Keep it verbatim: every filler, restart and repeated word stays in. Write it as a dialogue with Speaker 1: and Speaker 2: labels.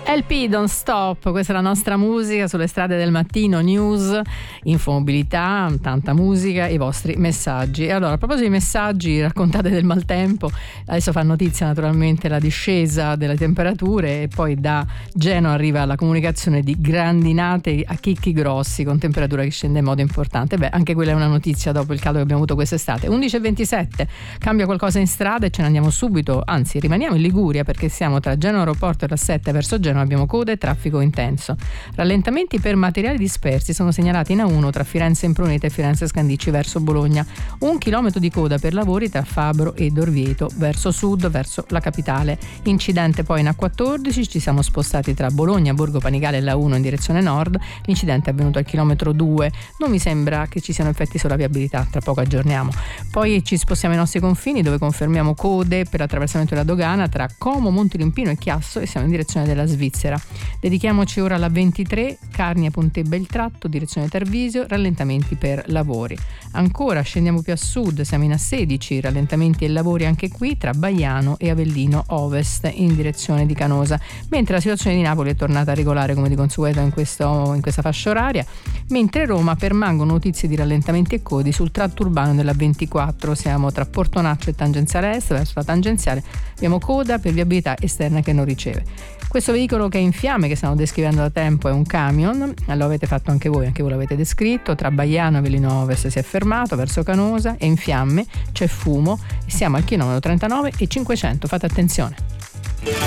Speaker 1: L P Don't Stop, questa è la nostra musica sulle strade del mattino, news, infomobilità, tanta musica e i vostri messaggi. E allora, a proposito di messaggi, raccontate del maltempo. Adesso fa notizia naturalmente la discesa delle temperature e poi da Genova arriva la comunicazione di grandinate a chicchi grossi con temperatura che scende in modo importante. Beh, anche quella è una notizia dopo il caldo che abbiamo avuto quest'estate. undici e ventisette, cambia qualcosa in strada e ce ne andiamo subito, anzi rimaniamo in Liguria perché siamo tra Genova Aeroporto e la sette verso Genova. Abbiamo code e traffico intenso. Rallentamenti per materiali dispersi sono segnalati in A uno tra Firenze Impruneta e Firenze Scandicci verso Bologna. Un chilometro di coda per lavori tra Fabro e Orvieto verso sud, verso la capitale. Incidente poi in A quattordici, ci siamo spostati tra Bologna, Borgo Panigale e la uno in direzione nord. L'incidente è avvenuto al chilometro due. Non mi sembra che ci siano effetti sulla viabilità, tra poco aggiorniamo. Poi ci spostiamo ai nostri confini dove confermiamo code per l'attraversamento della dogana tra Como, Montelimpino e Chiasso e siamo in direzione della Svizzera. Dedichiamoci ora alla ventitré, Carnia Ponte Beltratto, direzione Tarvisio, rallentamenti per lavori. Ancora scendiamo più a sud, siamo in A sedici, rallentamenti e lavori anche qui tra Baiano e Avellino Ovest in direzione di Canosa, mentre la situazione di Napoli è tornata regolare come di consueto in, questo, in questa fascia oraria, mentre Roma permangono notizie di rallentamenti e codi sul tratto urbano della ventiquattro, siamo tra Portonaccio e tangenziale est, verso la tangenziale abbiamo coda per viabilità esterna che non riceve. Questo veicolo che è in fiamme, che stiamo descrivendo da tempo, è un camion, lo avete fatto anche voi, anche voi l'avete descritto, tra Baiano e Avellino Ovest si è fermato verso Canosa, è in fiamme, c'è fumo e siamo al chilometro trentanove e cinquecento, fate attenzione.